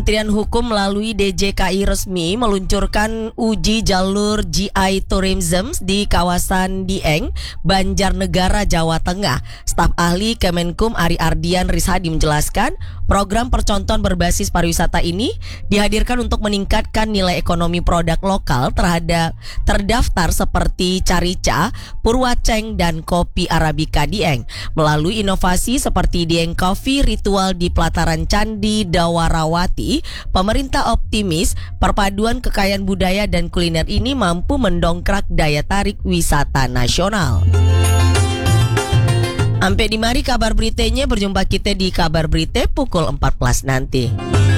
Kementerian Hukum melalui DJKI resmi meluncurkan uji jalur GI Tourism di kawasan Dieng, Banjarnegara, Jawa Tengah. Staf ahli Kemenkum Ari Ardian Rishadi menjelaskan, program percontohan berbasis pariwisata ini dihadirkan untuk meningkatkan nilai ekonomi produk lokal terhadap terdaftar seperti Carica, Purwaceng, dan kopi Arabica Dieng. Melalui inovasi seperti Dieng Coffee Ritual di pelataran Candi Dawarawati, pemerintah optimis perpaduan kekayaan budaya dan kuliner ini mampu mendongkrak daya tarik wisata nasional. Sampai di mari kabar beritanya, berjumpa kita di kabar berita pukul 14 nanti.